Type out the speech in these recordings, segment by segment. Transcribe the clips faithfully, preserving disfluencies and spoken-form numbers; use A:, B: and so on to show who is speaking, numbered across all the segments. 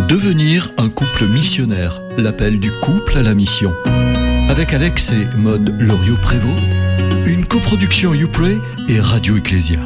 A: Devenir un couple missionnaire, l'appel du couple à la mission. Avec Alex et Maude Loriot-Prévost, une coproduction YouPray et Radio Ecclésia.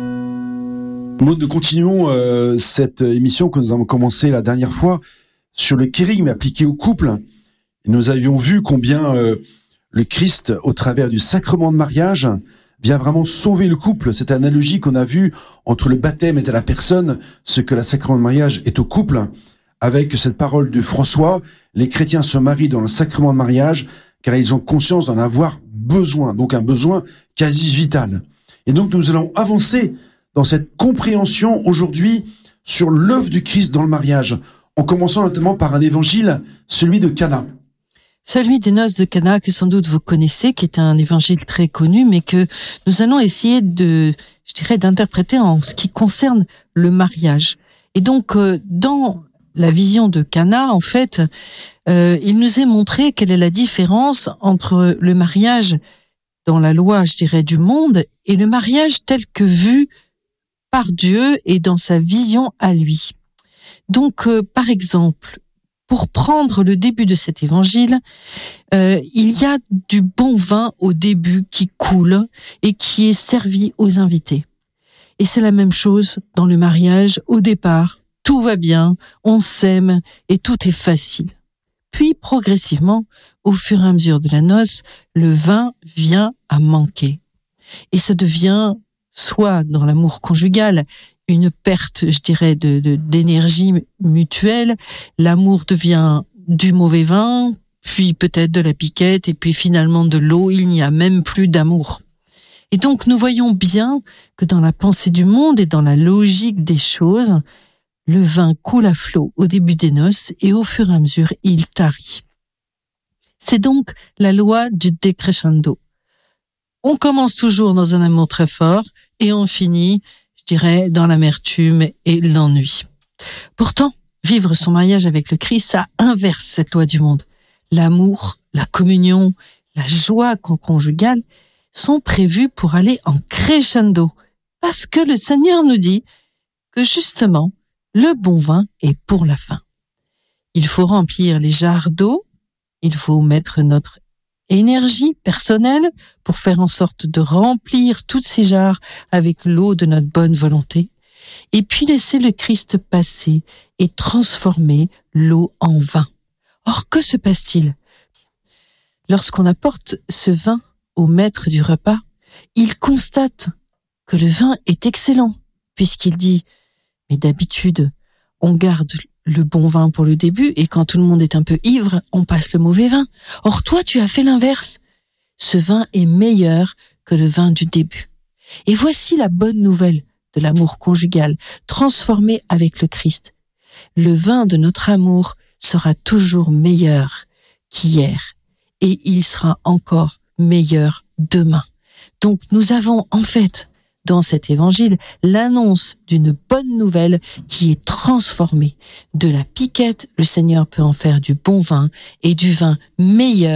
B: Maude, nous continuons euh, cette émission que nous avons commencé la dernière fois sur le kérigme appliqué au couple. Nous avions vu combien euh, le Christ, au travers du sacrement de mariage, vient vraiment sauver le couple. Cette analogie qu'on a vue entre le baptême est à la personne, ce que le sacrement de mariage est au couple. Avec cette parole de François, les chrétiens se marient dans le sacrement de mariage car ils ont conscience d'en avoir besoin, donc un besoin quasi vital. Et donc nous allons avancer dans cette compréhension aujourd'hui sur l'œuvre du Christ dans le mariage, en commençant notamment par un évangile, celui de Cana.
C: Celui des noces de Cana, que sans doute vous connaissez, qui est un évangile très connu, mais que nous allons essayer de, je dirais, d'interpréter en ce qui concerne le mariage. Et donc, euh, dans la vision de Cana, en fait, euh, il nous est montré quelle est la différence entre le mariage dans la loi, je dirais, du monde, et le mariage tel que vu par Dieu et dans sa vision à lui. Donc, euh, par exemple, pour prendre le début de cet évangile, euh, il y a du bon vin au début qui coule et qui est servi aux invités. Et c'est la même chose dans le mariage. Au départ, tout va bien, on s'aime et tout est facile. Puis, progressivement, au fur et à mesure de la noce, le vin vient à manquer. Et ça devient, soit dans l'amour conjugal, une perte, je dirais, de, de, d'énergie mutuelle. L'amour devient du mauvais vin, puis peut-être de la piquette, et puis finalement de l'eau. Il n'y a même plus d'amour. Et donc, nous voyons bien que dans la pensée du monde et dans la logique des choses, le vin coule à flot au début des noces et au fur et à mesure, il tarit. C'est donc la loi du décrescendo. On commence toujours dans un amour très fort et on finit, je dirais, dans l'amertume et l'ennui. Pourtant, vivre son mariage avec le Christ, ça inverse cette loi du monde. L'amour, la communion, la joie conjugale sont prévus pour aller en crescendo. Parce que le Seigneur nous dit que justement, le bon vin est pour la fin. Il faut remplir les jarres d'eau, il faut mettre notre énergie personnelle pour faire en sorte de remplir toutes ces jarres avec l'eau de notre bonne volonté, et puis laisser le Christ passer et transformer l'eau en vin. Or, que se passe-t-il? Lorsqu'on apporte ce vin au maître du repas, il constate que le vin est excellent, puisqu'il dit « Mais d'habitude, on garde le bon vin pour le début et quand tout le monde est un peu ivre, on passe le mauvais vin. Or toi, tu as fait l'inverse. Ce vin est meilleur que le vin du début. » Et voici la bonne nouvelle de l'amour conjugal, transformé avec le Christ. Le vin de notre amour sera toujours meilleur qu'hier et il sera encore meilleur demain. Donc nous avons en fait dans cet évangile l'annonce d'une bonne nouvelle qui est transformée. De la piquette, le Seigneur peut en faire du bon vin et du vin meilleur